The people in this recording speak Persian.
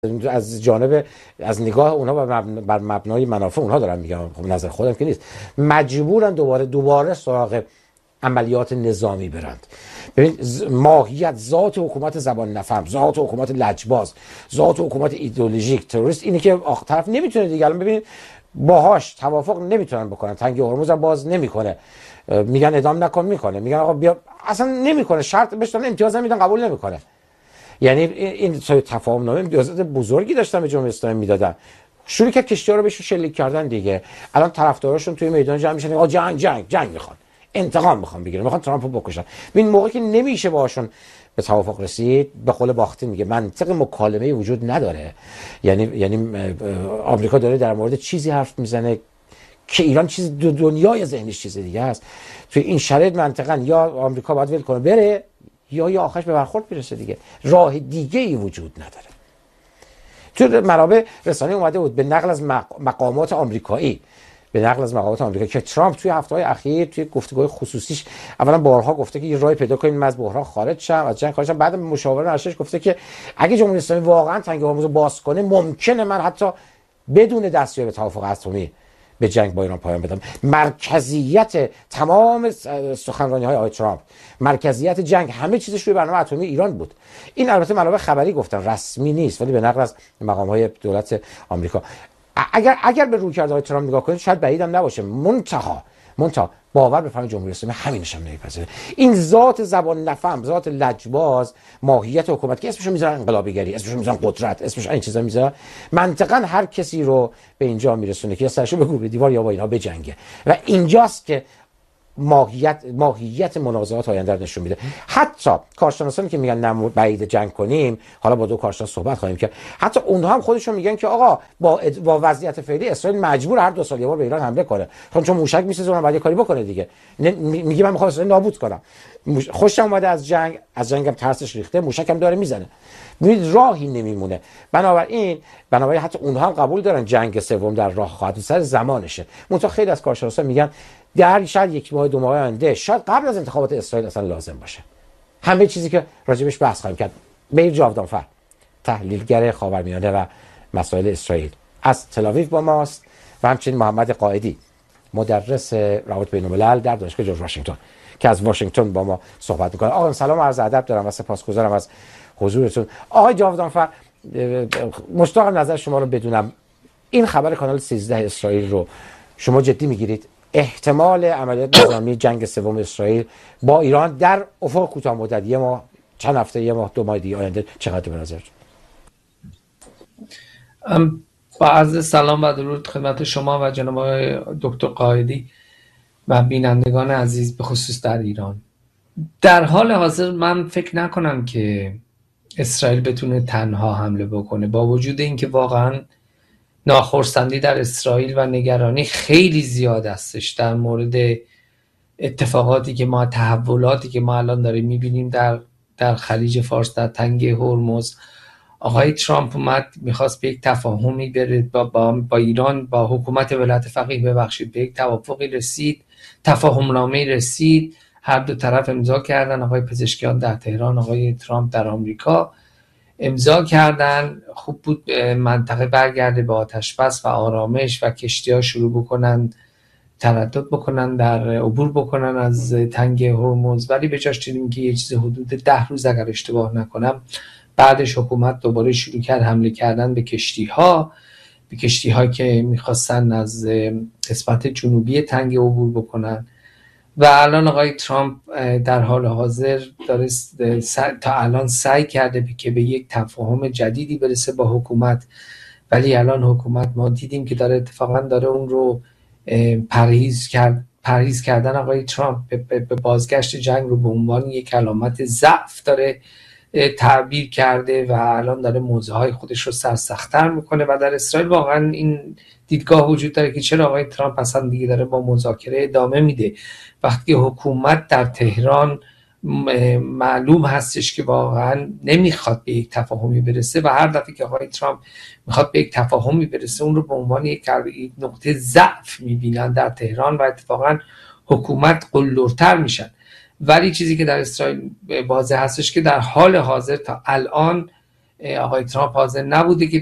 از جانب از نگاه اونها بر مبنای منافع اونها دارم میگم، خب نظر خودم که نیست، مجبورن دوباره سراغ عملیات نظامی برند. ببین ماهیت ذات حکومت زبان نفهم، ذات حکومت لجباز، ذات حکومت ایدئولوژیک تروریست اینه که طرف نمیتونه دیگه. الان ببینید باهاش توافق نمیتونن بکنن، تنگ هرمز هم باز نمیکنه، میگن ادام نکن میکنه، میگن آقا بیا اصلا نمیکنه، شرط بهش دادن امتیاز میدن قبول نمیکنه. یعنی این تفاهم نامه امتیازات بزرگی داشتن به جمهوری اسلامی میدادن، شروع کرد کشتی‌ها رو بهش شلیک کردن دیگه. الان طرفداراشون توی میدان جمع میشن، آقا جنگ میخوان، انتقام میخوان بگیرن، میخوان ترامپو بکشن. این موقعی که نمیشه باهاشون به توافق رسید، به قول باختین میگه منطق مکالمه وجود نداره. یعنی آمریکا داره در مورد چیزی حرف میزنه که ایران چیز دنیای ذهنش چیز دیگه است. توی این شرایط منطقاً یا آمریکا باید ول کنه بره، یا آخرش به برخورد میرسه دیگه، راه دیگه ای وجود نداره. تو منابع رسانه اومده بود به نقل از مقامات آمریکایی، که ترامپ توی هفته‌های اخیر توی گفتگوهای خصوصیش اولا بارها گفته که یه راه پیدا کنیم از بحران خارج شم، از جنگ خارج شم. بعد مشاور ارشدش گفته که اگه جمهوری اسلامی واقعا تنگ هرمز رو باز کنه، ممکنه من حتی بدون دستیابی به توافق اتمی به جنگ با ایران پایان بدم. مرکزیت تمام سخنرانی‌های آقای ترامپ، مرکزیت جنگ، همه چیزش روی برنامه اتمی ایران بود. این البته منابع خبری گفتن، رسمی نیست، ولی به نقل از مقام‌های دولت آمریکا. اگر به رویکرد آقای ترامپ نگاه کنید شاید بعیدم نباشه، منتها باور بفرمایید جمهوری اسلامی همینش هم نمیپذیره. این ذات زبان نفهم، ذات لجباز، ماهیت حکومت که اسمشو میذارن انقلابیگری، اسمشو میذارن قدرت، اسمش این چیزا میذارن، منطقاً هر کسی رو به اینجا میرسونه که یا سرشو به گوشه دیوار یا با اینها بجنگه. و اینجاست که ماهیت منازعات آینده رو نشون میده. حتی کارشناسانی که میگن نه بعید جنگ کنیم، حالا با دو کارشناس صحبت خواهیم کرد، حتی اونها هم خودشون میگن که آقا با وضعیت فعلی اسرائیل مجبور هر 2 سال یه بار به ایران حمله کنه، چون موشک میسازه اونم باید کاری بکنه دیگه. میگه من میخوام اسرائیل نابود کنم، خوشم اومده از جنگم ترسش ریخته، موشکم داره میزنه، ببینید راهی نمیمونه. بنابراین حتی اونها هم قبول دارن جنگ سوم در راه خواهد بود، سر زمانشه. منتها خیلی از کارشناسا میگن در شاید 1 ماه 2 ماه آینده، شاید قبل از انتخابات اسرائیل اصلا لازم باشه. همه چیزی که راجبش بحث خواهیم کرد. بیر جاودانفر، تحلیلگر خاورمیانه و مسائل اسرائیل، از تل‌آویو با ماست و همچنین محمد قائدی، مدرس روابط بین‌الملل در دانشگاه جورج واشنگتن که از واشنگتن با ما صحبت می‌کنه. آقا سلام و عرض ادب دارم و سپاسگزارم از حضورتون. آقای جاودانفر، مشتاقم نظر شما رو بدونم. این خبر کانال 13 اسرائیل رو شما جدی میگیرید؟ احتمال عملیات نظامی جنگ سوم اسرائیل با ایران در افق کوتاه مدت، 1 ماه، چند هفته، 1 ماه 2 ماه دیگه آینده چقدر به نظرتون؟ با عرض سلام و درود خدمت شما و جناب دکتر قائدی و بینندگان عزیز به خصوص در ایران. در حال حاضر من فکر نکنم که اسرائیل بتونه تنها حمله بکنه، با وجود اینکه واقعا ناخرسندی در اسرائیل و نگرانی خیلی زیاد هستش در مورد اتفاقاتی که تحولاتی که ما الان داریم میبینیم در خلیج فارس، در تنگه هرمز. آقای ترامپ اومد میخواست به یک تفاهمی بره با ایران، با حکومت ولایت فقیه به یک توافقی رسید، تفاهم نامه رسید، هر دو طرف امضا کردن. آقای پزشکیان در تهران، آقای ترامپ در آمریکا امضا کردن. خوب بود منطقه برگرده به آتش بس و آرامش و کشتی‌ها شروع بکنن تردد بکنن، در عبور بکنن از تنگه هرمز. ولی به جاش دیدیم که یه چیز حدود 10 روز اگر اشتباه نکنم بعدش حکومت دوباره شروع کرد حمله کردن به کشتی‌ها که میخواستن از قسمت جنوبی تنگه عبور بکنن. و الان آقای ترامپ در حال حاضر داره تا الان سعی کرده که به یک تفاهم جدیدی برسه با حکومت، ولی الان حکومت ما دیدیم که اتفاقا داره اون رو پرهیز کردن آقای ترامپ به بازگشت جنگ رو به عنوان یک علامت ضعف داره تعبیر کرده و الان داره موضوعهای خودش رو سرسخت‌تر میکنه. و در اسرائیل واقعا این دیدگاه وجود داره که چرا آقای ترامپ اصلا دیگه داره با مذاکره ادامه میده وقتی حکومت در تهران معلوم هستش که واقعا نمیخواد به یک تفاهمی برسه و هر دفعه که آقای ترامپ میخواد به یک تفاهمی برسه اون رو به عنوان یک نقطه ضعف میبینن در تهران و اتفاقا حکومت قلدرتر میشن. ولی چیزی که در اسرائیل واضح هستش که در حال حاضر تا الان آقای ترامپ حاضر نبوده که